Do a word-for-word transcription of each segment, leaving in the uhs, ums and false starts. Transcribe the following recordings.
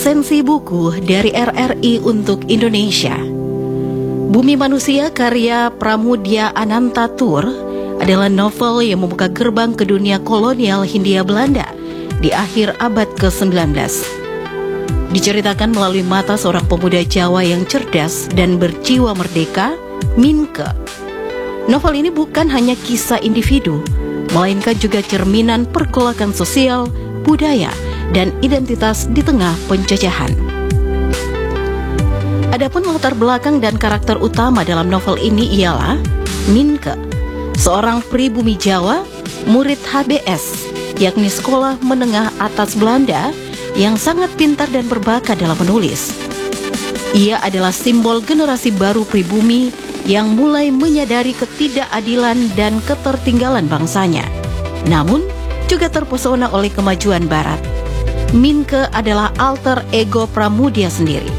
Resensi buku dari R R I untuk Indonesia. Bumi Manusia karya Pramoedya Anantatur adalah novel yang membuka gerbang ke dunia kolonial Hindia Belanda di akhir abad ke sembilan belas. Diceritakan melalui mata seorang pemuda Jawa yang cerdas dan berjiwa merdeka, Minke. Novel ini bukan hanya kisah individu, melainkan juga cerminan pergolakan sosial, budaya, dan identitas di tengah penjajahan. Adapun latar belakang dan karakter utama dalam novel ini ialah Minke, seorang pribumi Jawa, murid H B S, yakni Sekolah Menengah Atas Belanda, yang sangat pintar dan berbakat dalam menulis. Ia adalah simbol generasi baru pribumi yang mulai menyadari ketidakadilan dan ketertinggalan bangsanya, namun juga terpesona oleh kemajuan Barat. Minke adalah alter ego Pramoedya sendiri.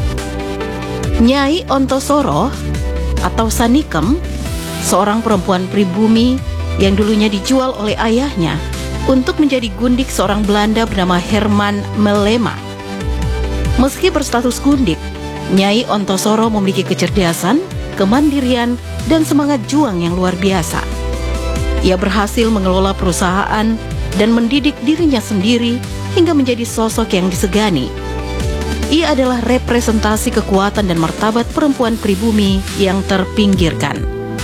Nyai Ontosoro atau Sanikem, seorang perempuan pribumi yang dulunya dijual oleh ayahnya untuk menjadi gundik seorang Belanda bernama Herman Melema. Meski berstatus gundik, Nyai Ontosoro memiliki kecerdasan, kemandirian, dan semangat juang yang luar biasa. Ia berhasil mengelola perusahaan dan mendidik dirinya sendiri hingga menjadi sosok yang disegani. Ia adalah representasi kekuatan dan martabat perempuan pribumi yang terpinggirkan.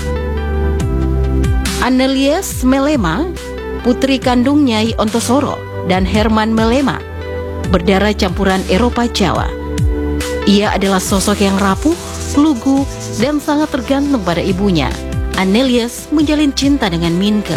Annelies Melema, putri kandung Nyai Ontosoro dan Herman Melema, berdarah campuran Eropa Jawa. Ia adalah sosok yang rapuh, lugu, dan sangat tergantung pada ibunya. Annelies menjalin cinta dengan Minke.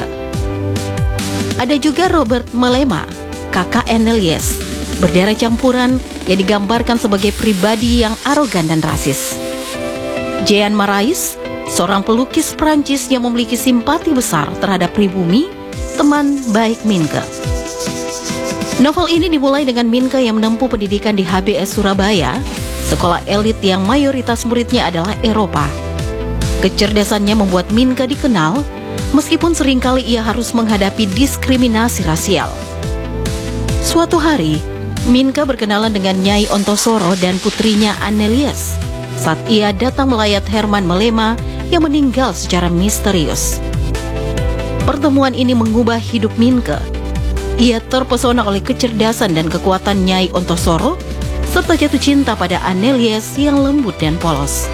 Ada juga Robert Melema, kakak Annelies, berdarah campuran yang digambarkan sebagai pribadi yang arogan dan rasis. Jean Marais, seorang pelukis Prancis yang memiliki simpati besar terhadap pribumi, teman baik Minke. Novel ini dimulai dengan Minke yang menempuh pendidikan di H B S Surabaya, sekolah elit yang mayoritas muridnya adalah Eropa. Kecerdasannya membuat Minke dikenal, meskipun seringkali ia harus menghadapi diskriminasi rasial. Suatu hari, Minke berkenalan dengan Nyai Ontosoro dan putrinya Annelies saat ia datang melayat Herman Melema yang meninggal secara misterius. Pertemuan ini mengubah hidup Minke. Ia terpesona oleh kecerdasan dan kekuatan Nyai Ontosoro, serta jatuh cinta pada Annelies yang lembut dan polos.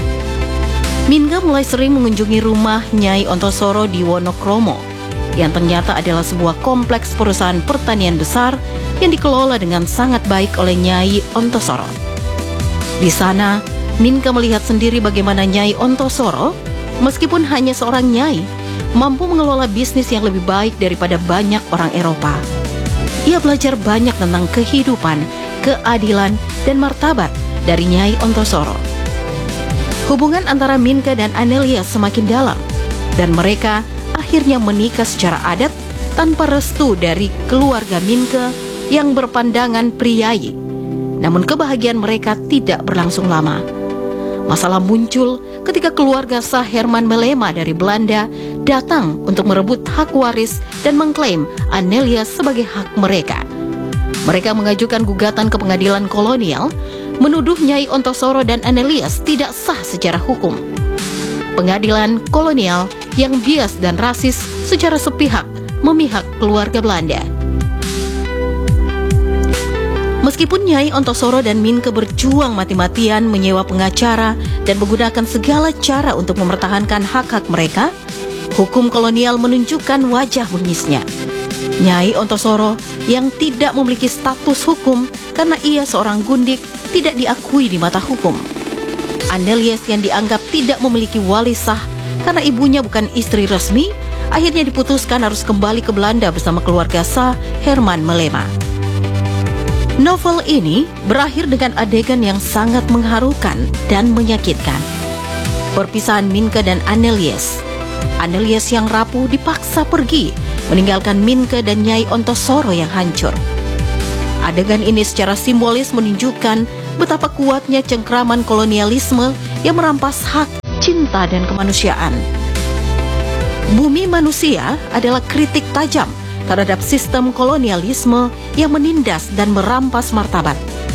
Minke mulai sering mengunjungi rumah Nyai Ontosoro di Wonokromo, yang ternyata adalah sebuah kompleks perusahaan pertanian besar yang dikelola dengan sangat baik oleh Nyai Ontosoro. Di sana, Minke melihat sendiri bagaimana Nyai Ontosoro, meskipun hanya seorang nyai, mampu mengelola bisnis yang lebih baik daripada banyak orang Eropa. Ia belajar banyak tentang kehidupan, keadilan, dan martabat dari Nyai Ontosoro. Hubungan antara Minke dan Annelies semakin dalam, dan mereka akhirnya menikah secara adat tanpa restu dari keluarga Minke yang berpandangan priayi. Namun kebahagiaan mereka tidak berlangsung lama. Masalah muncul ketika keluarga sah Herman Melema dari Belanda datang untuk merebut hak waris dan mengklaim Annelies sebagai hak mereka. Mereka mengajukan gugatan ke pengadilan kolonial, menuduh Nyai Ontosoro dan Annelies tidak sah secara hukum. Pengadilan kolonial yang bias dan rasis secara sepihak memihak keluarga Belanda. Meskipun Nyai Ontosoro dan Minke berjuang mati-matian menyewa pengacara dan menggunakan segala cara untuk mempertahankan hak-hak mereka, hukum kolonial menunjukkan wajah bengisnya. Nyai Ontosoro yang tidak memiliki status hukum karena ia seorang gundik tidak diakui di mata hukum. Annelies yang dianggap tidak memiliki wali sah karena ibunya bukan istri resmi, akhirnya diputuskan harus kembali ke Belanda bersama keluarga sah Herman Melema. Novel ini berakhir dengan adegan yang sangat mengharukan dan menyakitkan. Perpisahan Minke dan Annelies. Annelies yang rapuh dipaksa pergi, meninggalkan Minke dan Nyai Ontosoro yang hancur. Adegan ini secara simbolis menunjukkan betapa kuatnya cengkraman kolonialisme yang merampas hak, cinta, dan kemanusiaan. Bumi Manusia adalah kritik tajam terhadap sistem kolonialisme yang menindas dan merampas martabat.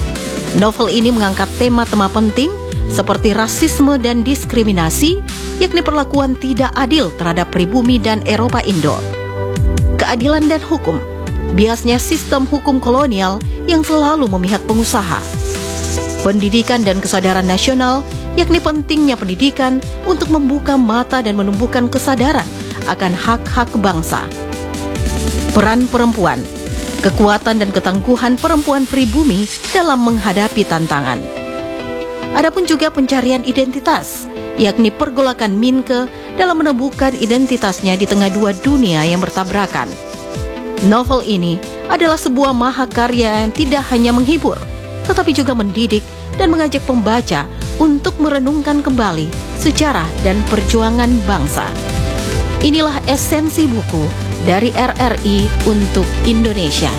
Novel ini mengangkat tema-tema penting seperti rasisme dan diskriminasi, yakni perlakuan tidak adil terhadap pribumi dan Eropa Indo. Keadilan dan hukum, biasnya sistem hukum kolonial yang selalu memihak pengusaha. Pendidikan dan kesadaran nasional, yakni pentingnya pendidikan untuk membuka mata dan menumbuhkan kesadaran akan hak-hak bangsa. Peran perempuan, kekuatan dan ketangguhan perempuan pribumi dalam menghadapi tantangan. Adapun juga pencarian identitas, yakni pergolakan Minke dalam menemukan identitasnya di tengah dua dunia yang bertabrakan. Novel ini adalah sebuah mahakarya yang tidak hanya menghibur, tetapi juga mendidik dan mengajak pembaca untuk merenungkan kembali sejarah dan perjuangan bangsa. Inilah esensi buku dari R R I untuk Indonesia.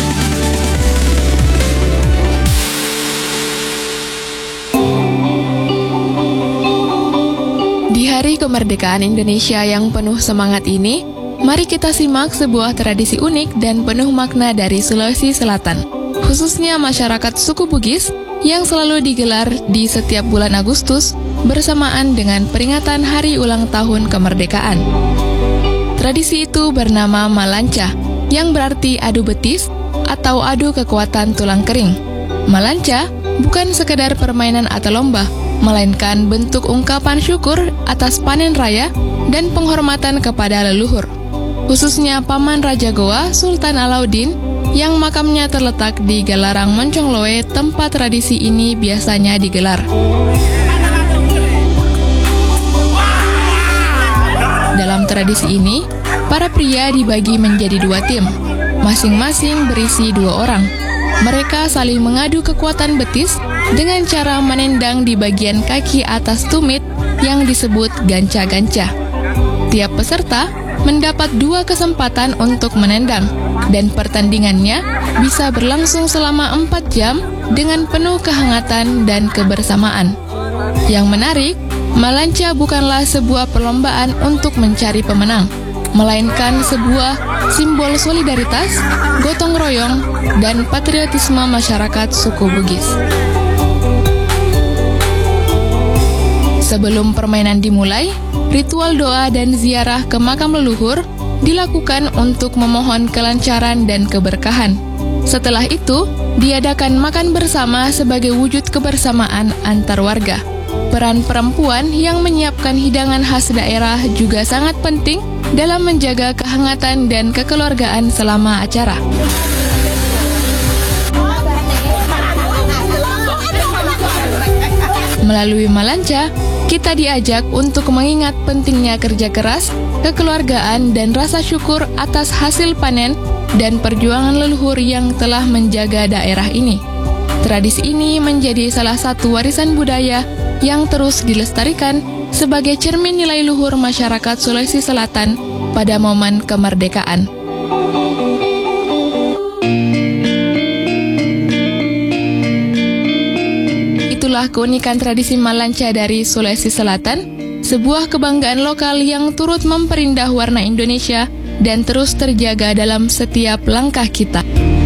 Di Hari Kemerdekaan Indonesia yang penuh semangat ini, mari kita simak sebuah tradisi unik dan penuh makna dari Sulawesi Selatan, khususnya masyarakat suku Bugis yang selalu digelar di setiap bulan Agustus bersamaan dengan peringatan Hari Ulang Tahun Kemerdekaan. Tradisi itu bernama Malanca, yang berarti adu betis atau adu kekuatan tulang kering. Malanca bukan sekedar permainan atau lomba, melainkan bentuk ungkapan syukur atas panen raya dan penghormatan kepada leluhur, khususnya Paman Raja Goa Sultan Alauddin yang makamnya terletak di Galarang Moncongloe, tempat tradisi ini biasanya digelar. Dalam tradisi ini, para pria dibagi menjadi dua tim, masing-masing berisi dua orang. Mereka saling mengadu kekuatan betis dengan cara menendang di bagian kaki atas tumit yang disebut ganca-ganca. Tiap peserta mendapat dua kesempatan untuk menendang, dan pertandingannya bisa berlangsung selama empat jam dengan penuh kehangatan dan kebersamaan. Yang menarik, Malanca bukanlah sebuah perlombaan untuk mencari pemenang, melainkan sebuah simbol solidaritas, gotong royong, dan patriotisme masyarakat suku Bugis. Sebelum permainan dimulai, ritual doa dan ziarah ke makam leluhur dilakukan untuk memohon kelancaran dan keberkahan. Setelah itu, diadakan makan bersama sebagai wujud kebersamaan antar warga. Peran perempuan yang menyiapkan hidangan khas daerah juga sangat penting dalam menjaga kehangatan dan kekeluargaan selama acara. Melalui Malanca, kita diajak untuk mengingat pentingnya kerja keras, kekeluargaan, dan rasa syukur atas hasil panen dan perjuangan leluhur yang telah menjaga daerah ini. Tradisi ini menjadi salah satu warisan budaya yang terus dilestarikan sebagai cermin nilai luhur masyarakat Sulawesi Selatan pada momen kemerdekaan. Itulah keunikan tradisi Malanca dari Sulawesi Selatan, sebuah kebanggaan lokal yang turut memperindah warna Indonesia dan terus terjaga dalam setiap langkah kita.